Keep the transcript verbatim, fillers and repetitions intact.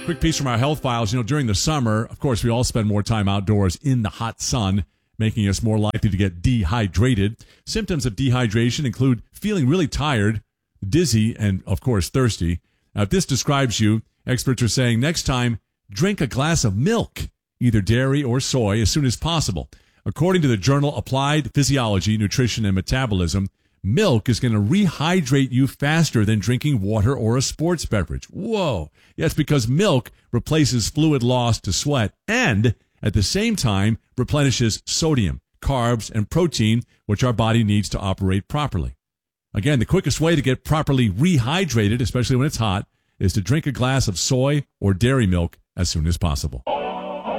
Quick piece from our health files. You know, during the summer, of course, we all spend more time outdoors in the hot sun, making us more likely to get dehydrated. Symptoms of dehydration include feeling really tired, dizzy, and, of course, thirsty. Now, if this describes you, experts are saying next time, drink a glass of milk, either dairy or soy, as soon as possible. According to the journal Applied Physiology, Nutrition, and Metabolism, milk is going to rehydrate you faster than drinking water or a sports beverage. Whoa. Yes, because milk replaces fluid lost to sweat and, at the same time, replenishes sodium, carbs, and protein, which our body needs to operate properly. Again, the quickest way to get properly rehydrated, especially when it's hot, is to drink a glass of soy or dairy milk as soon as possible.